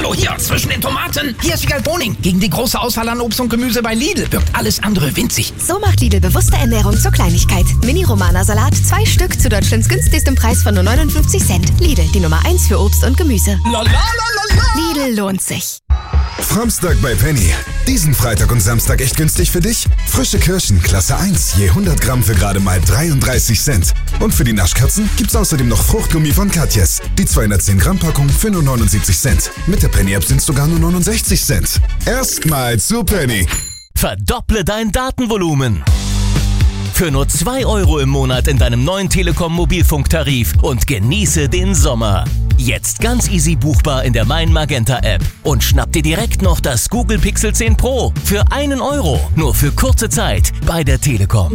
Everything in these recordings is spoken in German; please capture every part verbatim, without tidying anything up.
Hallo, hier, zwischen den Tomaten. Hier ist Wiegald Boning. Gegen die große Auswahl an Obst und Gemüse bei Lidl wirkt alles andere winzig. So macht Lidl bewusste Ernährung zur Kleinigkeit. Mini-Romana-Salat, zwei Stück zu Deutschlands günstigstem Preis von nur neunundfünfzig Cent. Lidl, die Nummer eins für Obst und Gemüse. La, la, la, la, la. Lidl lohnt sich. Framstag bei Penny. Diesen Freitag und Samstag echt günstig für dich? Frische Kirschen, Klasse eins, je hundert Gramm für gerade mal dreiunddreißig Cent. Und für die Naschkatzen gibt's außerdem noch Fruchtgummi von Katjes. Die zweihundertzehn Gramm Packung für nur neunundsiebzig Cent. Mit der Penny-App sind's sogar nur neunundsechzig Cent. Erstmal zu Penny. Verdopple dein Datenvolumen. Für nur zwei Euro im Monat in deinem neuen Telekom-Mobilfunktarif und genieße den Sommer. Jetzt ganz easy buchbar in der Mein Magenta App. Und schnapp dir direkt noch das Google Pixel zehn Pro für einen Euro. Nur für kurze Zeit bei der Telekom.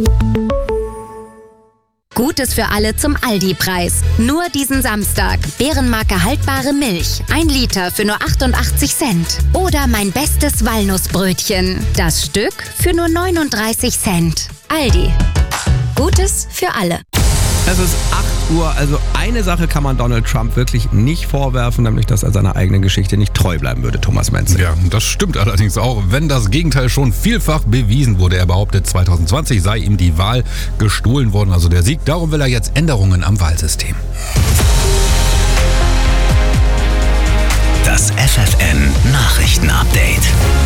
Gutes für alle zum Aldi-Preis. Nur diesen Samstag. Bärenmarke haltbare Milch. Ein Liter für nur achtundachtzig Cent. Oder mein bestes Walnussbrötchen. Das Stück für nur neununddreißig Cent. Aldi. Gutes für alle. Es ist acht Uhr, also eine Sache kann man Donald Trump wirklich nicht vorwerfen, nämlich dass er seiner eigenen Geschichte nicht treu bleiben würde, Thomas Menzel. Ja, das stimmt allerdings auch, wenn das Gegenteil schon vielfach bewiesen wurde. Er behauptet, zwanzig zwanzig sei ihm die Wahl gestohlen worden, also der Sieg. Darum will er jetzt Änderungen am Wahlsystem. Das F F N Nachrichten-Update.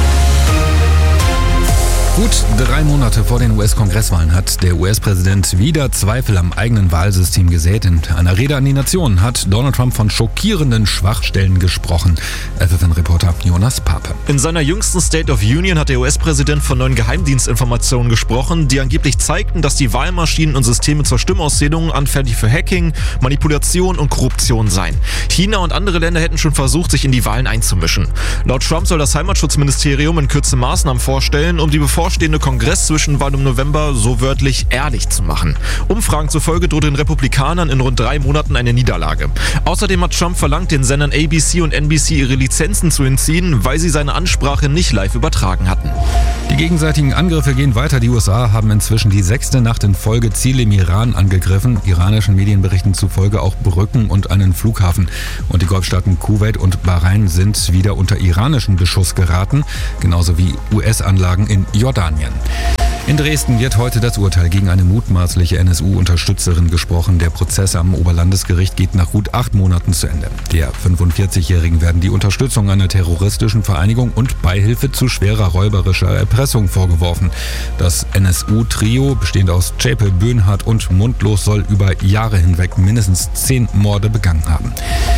Gut drei Monate vor den U S-Kongresswahlen hat der U S-Präsident wieder Zweifel am eigenen Wahlsystem gesät. In einer Rede an die Nation hat Donald Trump von schockierenden Schwachstellen gesprochen. F F N-Reporter Jonas Pape. In seiner jüngsten State of Union hat der U S-Präsident von neuen Geheimdienstinformationen gesprochen, die angeblich zeigten, dass die Wahlmaschinen und Systeme zur Stimmauszählung anfällig für Hacking, Manipulation und Korruption seien. China und andere Länder hätten schon versucht, sich in die Wahlen einzumischen. Laut Trump soll das Heimatschutzministerium in Kürze Maßnahmen vorstellen, um die bevorstehende Kongress-Zwischenwahl im November so wörtlich ehrlich zu machen. Umfragen zufolge droht den Republikanern in rund drei Monaten eine Niederlage. Außerdem hat Trump verlangt, den Sendern A B C und N B C ihre Lizenzen zu entziehen, weil sie seine Ansprache nicht live übertragen hatten. Die gegenseitigen Angriffe gehen weiter. Die U S A haben inzwischen die sechste Nacht in Folge Ziele im Iran angegriffen. Iranischen Medienberichten zufolge auch Brücken und einen Flughafen. Und die Golfstaaten Kuwait und Bahrain sind wieder unter iranischen Beschuss geraten, genauso wie U S-Anlagen in Jordanien. In Dresden wird heute das Urteil gegen eine mutmaßliche N S U-Unterstützerin gesprochen. Der Prozess am Oberlandesgericht geht nach gut acht Monaten zu Ende. Der fünfundvierzigjährigen werden die Unterstützung einer terroristischen Vereinigung und Beihilfe zu schwerer räuberischer Erpressung vorgeworfen. Das N S U-Trio, bestehend aus Zschäpe, Böhnhardt und Mundlos, soll über Jahre hinweg mindestens zehn Morde begangen haben.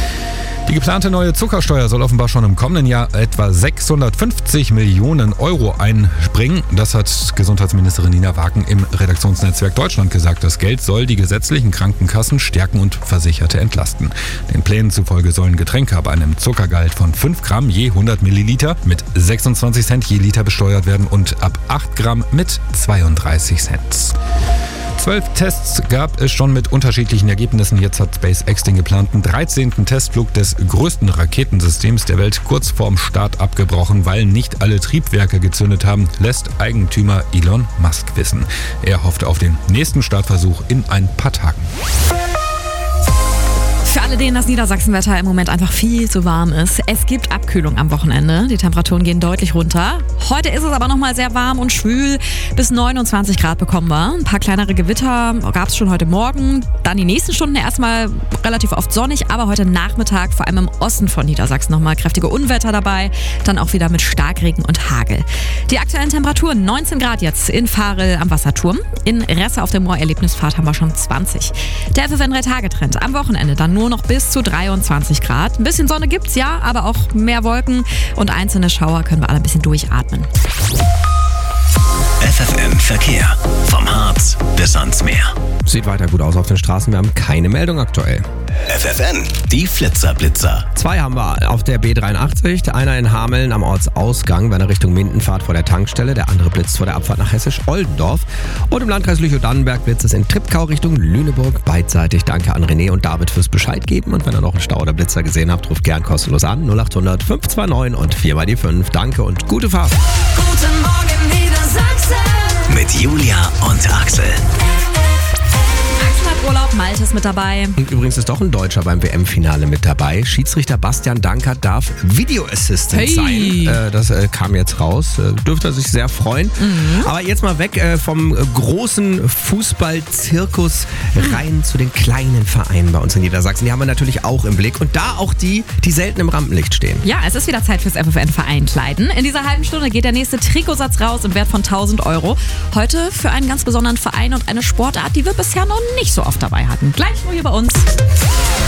Die geplante neue Zuckersteuer soll offenbar schon im kommenden Jahr etwa sechshundertfünfzig Millionen Euro einbringen. Das hat Gesundheitsministerin Nina Wagen im Redaktionsnetzwerk Deutschland gesagt. Das Geld soll die gesetzlichen Krankenkassen stärken und Versicherte entlasten. Den Plänen zufolge sollen Getränke ab einem Zuckergehalt von fünf Gramm je hundert Milliliter mit sechsundzwanzig Cent je Liter besteuert werden und ab acht Gramm mit zweiunddreißig Cent. Zwölf Tests gab es schon mit unterschiedlichen Ergebnissen. Jetzt hat SpaceX den geplanten dreizehnten Testflug des größten Raketensystems der Welt kurz vorm Start abgebrochen, weil nicht alle Triebwerke gezündet haben, lässt Eigentümer Elon Musk wissen. Er hofft auf den nächsten Startversuch in ein paar Tagen. Für alle, denen das Niedersachsenwetter im Moment einfach viel zu warm ist. Es gibt Abkühlung am Wochenende. Die Temperaturen gehen deutlich runter. Heute ist es aber nochmal sehr warm und schwül. Bis neunundzwanzig Grad bekommen wir. Ein paar kleinere Gewitter gab es schon heute Morgen. Dann die nächsten Stunden erstmal relativ oft sonnig. Aber heute Nachmittag, vor allem im Osten von Niedersachsen, nochmal kräftige Unwetter dabei. Dann auch wieder mit Starkregen und Hagel. Die aktuellen Temperaturen: neunzehn Grad jetzt in Varel am Wasserturm. In Resse auf der Moor-Erlebnisfahrt haben wir schon zwanzig. Der F F N drei Tage Trend. Am Wochenende dann nur noch bis zu dreiundzwanzig Grad. Ein bisschen Sonne gibt's, ja, aber auch mehr Wolken und einzelne Schauer können wir alle ein bisschen durchatmen. F F N Verkehr. Vom Harz bis ans Meer. Sieht weiter gut aus auf den Straßen. Wir haben keine Meldung aktuell. F F N, die Flitzer-Blitzer. Zwei haben wir auf der B dreiundachtzig. Einer in Hameln am Ortsausgang, wenn er Richtung Minden fahrt vor der Tankstelle. Der andere blitzt vor der Abfahrt nach Hessisch-Oldendorf. Und im Landkreis Lüchow-Dannenberg blitzt es in Treptow Richtung Lüneburg beidseitig. Danke an René und David fürs Bescheid geben. Und wenn ihr noch einen Stau oder Blitzer gesehen habt, ruft gern kostenlos an. null acht hundert fünf zwei neun und vier mal die fünf. Danke und gute Fahrt. Guten Morgen Niedersachsen. Mit Julia und Axel. Axel hat Urlaub Malte ist mit dabei. Und übrigens ist doch ein Deutscher beim W M-Finale mit dabei. Schiedsrichter Bastian Dankert darf Video Assistant Hey. sein. Äh, das äh, kam jetzt raus. Äh, dürfte er sich sehr freuen. Mhm. Aber jetzt mal weg äh, vom großen Fußball-Zirkus rein zu den kleinen Vereinen bei uns in Niedersachsen. Die haben wir natürlich auch im Blick. Und da auch die, die selten im Rampenlicht stehen. Ja, es ist wieder Zeit fürs F F N-Vereinkleiden. In dieser halben Stunde geht der nächste Trikotsatz raus im Wert von tausend Euro. Heute für einen ganz besonderen Verein und eine Sportart, die wir bisher noch nicht so oft dabei hatten. Gleich nur hier bei uns.